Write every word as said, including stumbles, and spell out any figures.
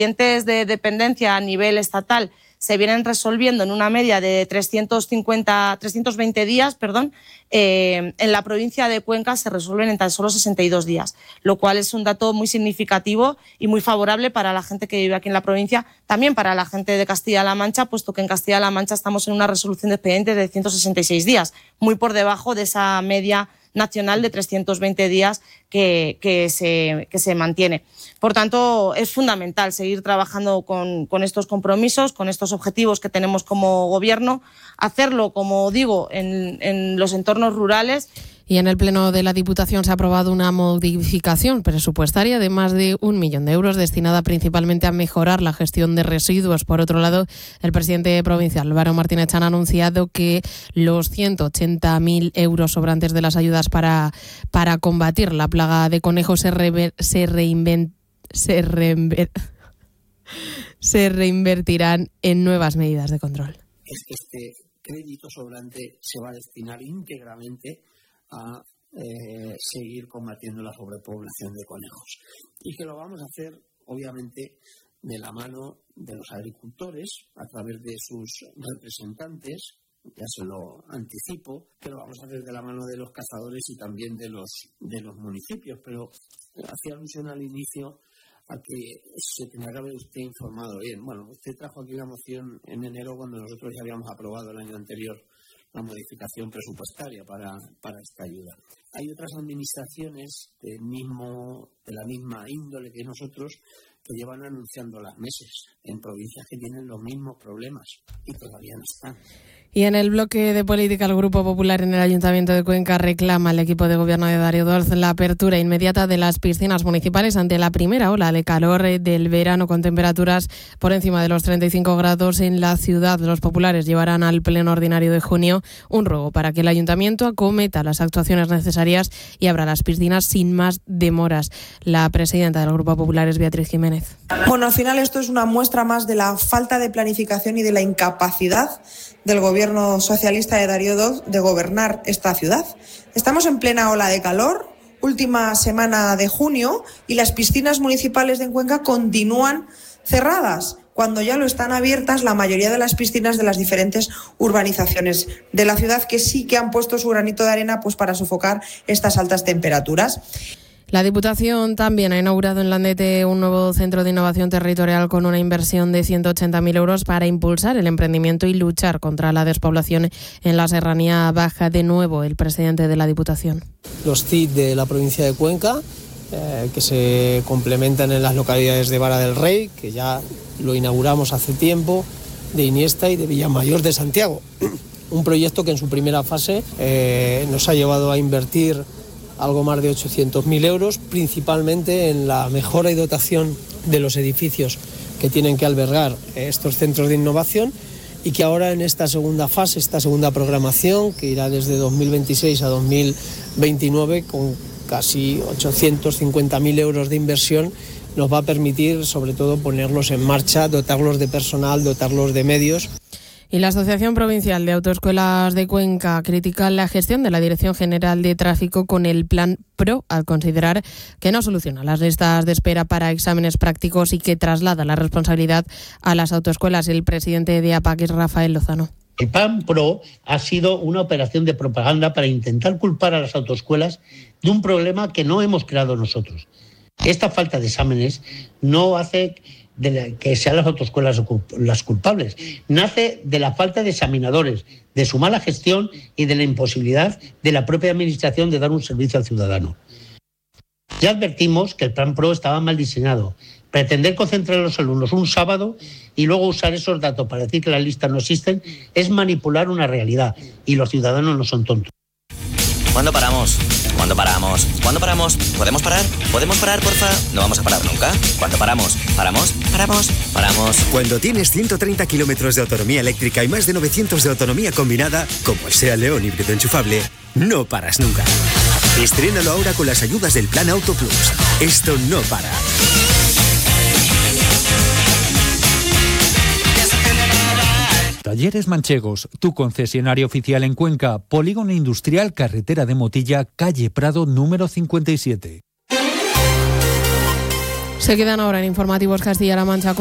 expedientes de dependencia a nivel estatal se vienen resolviendo en una media de trescientos cincuenta, trescientos veinte días, perdón, eh, en la provincia de Cuenca se resuelven en tan solo sesenta y dos días, lo cual es un dato muy significativo y muy favorable para la gente que vive aquí en la provincia, también para la gente de Castilla-La Mancha, puesto que en Castilla-La Mancha estamos en una resolución de expedientes de ciento sesenta y seis días, muy por debajo de esa media nacional de trescientos veinte días que, que, se, que se mantiene. Por tanto, es fundamental seguir trabajando con, con estos compromisos, con estos objetivos que tenemos como gobierno, hacerlo, como digo, en, en los entornos rurales. Y en el Pleno de la Diputación se ha aprobado una modificación presupuestaria de más de un millón de euros destinada principalmente a mejorar la gestión de residuos. Por otro lado, el presidente provincial, Álvaro Martínez Chan, ha anunciado que los ciento ochenta mil euros sobrantes de las ayudas para, para combatir la plaga de conejos se, rever, se, reinvent, se, reinver, se reinvertirán en nuevas medidas de control. Es que este crédito sobrante se va a destinar íntegramente a eh, seguir combatiendo la sobrepoblación de conejos. Y que lo vamos a hacer, obviamente, de la mano de los agricultores, a través de sus representantes, ya se lo anticipo, que lo vamos a hacer de la mano de los cazadores y también de los, de los municipios. Pero hacía alusión al inicio a que se tenía que haber usted informado bien. Bueno, usted trajo aquí la moción en enero cuando nosotros ya habíamos aprobado el año anterior la modificación presupuestaria para, para esta ayuda. Hay otras administraciones del mismo, de la misma índole que nosotros que llevan anunciando las meses en provincias que tienen los mismos problemas y todavía no están. Y en el bloque de política, el Grupo Popular en el Ayuntamiento de Cuenca reclama al equipo de gobierno de Darío Dolz la apertura inmediata de las piscinas municipales ante la primera ola de calor del verano con temperaturas por encima de los treinta y cinco grados en la ciudad. Los populares llevarán al pleno ordinario de junio un ruego para que el Ayuntamiento acometa las actuaciones necesarias y abra las piscinas sin más demoras. La presidenta del Grupo Popular es Beatriz Jiménez. Bueno, al final esto es una muestra más de la falta de planificación y de la incapacidad del gobierno socialista de Darío Dolz de gobernar esta ciudad. Estamos en plena ola de calor, última semana de junio, y las piscinas municipales de Cuenca continúan cerradas, cuando ya lo están abiertas la mayoría de las piscinas de las diferentes urbanizaciones de la ciudad, que sí que han puesto su granito de arena pues para sofocar estas altas temperaturas. La Diputación también ha inaugurado en Landete un nuevo centro de innovación territorial con una inversión de ciento ochenta mil euros para impulsar el emprendimiento y luchar contra la despoblación en la Serranía Baja. De nuevo, el presidente de la Diputación. Los C I T de la provincia de Cuenca, eh, que se complementan en las localidades de Vara del Rey, que ya lo inauguramos hace tiempo, de Iniesta y de Villamayor de Santiago. Un proyecto que en su primera fase eh, nos ha llevado a invertir algo más de ochocientos mil euros, principalmente en la mejora y dotación de los edificios que tienen que albergar estos centros de innovación, y que ahora en esta segunda fase, esta segunda programación, que irá desde dos mil veintiséis a dos mil veintinueve, con casi ochocientos cincuenta mil euros de inversión, nos va a permitir sobre todo ponerlos en marcha, dotarlos de personal, dotarlos de medios. Y la Asociación Provincial de Autoescuelas de Cuenca critica la gestión de la Dirección General de Tráfico con el Plan PRO, al considerar que no soluciona las listas de espera para exámenes prácticos y que traslada la responsabilidad a las autoescuelas. El presidente de A P A C es Rafael Lozano. El Plan PRO ha sido una operación de propaganda para intentar culpar a las autoescuelas de un problema que no hemos creado nosotros. Esta falta de exámenes no hace de la, que sean las autoescuelas las culpables. Nace de la falta de examinadores, de su mala gestión y de la imposibilidad de la propia administración de dar un servicio al ciudadano. Ya advertimos que el Plan PRO estaba mal diseñado. Pretender concentrar a los alumnos un sábado y luego usar esos datos para decir que las listas no existen es manipular una realidad, y los ciudadanos no son tontos. ¿Cuándo paramos? ¿Cuándo paramos? ¿Cuándo paramos? ¿Podemos parar? ¿Podemos parar, porfa? No vamos a parar nunca. ¿Cuándo paramos? ¿Paramos? ¿Paramos? ¿Paramos? Cuando tienes ciento treinta kilómetros de autonomía eléctrica y más de novecientos de autonomía combinada, como el SEAT León híbrido enchufable, no paras nunca. Estrénalo ahora con las ayudas del Plan Auto Plus. Esto no para. Talleres Manchegos, tu concesionario oficial en Cuenca, Polígono Industrial, Carretera de Motilla, calle Prado número cincuenta y siete. Se quedan ahora en Informativos Castilla-La Mancha.